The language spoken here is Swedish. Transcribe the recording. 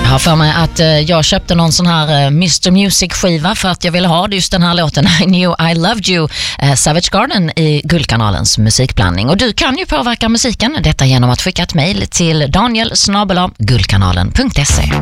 Jag har för mig att jag köpte någon sån här Mr. Music-skiva för att jag ville ha just den här låten I Knew I Loved You, Savage Garden i Guldkanalens musikblandning. Och du kan ju påverka musiken, detta genom att skicka ett mejl till daniel@guldkanalen.se.